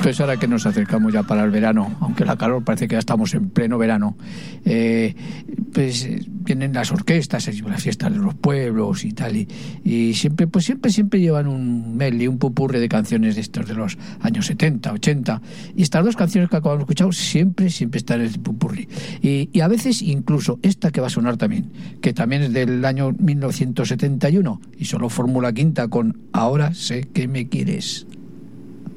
Pues ahora que nos acercamos ya para el verano, aunque la calor parece que ya estamos en pleno verano, pues vienen las orquestas, las fiestas de los pueblos y tal, y siempre llevan un medley, un popurrí de canciones de estos de los años 70, 80, y estas dos canciones que acabamos de escuchar siempre están en el popurrí, y a veces incluso esta que va a sonar también, que también es del año 1971 y solo Fórmula Quinta con Ahora sé que me quieres.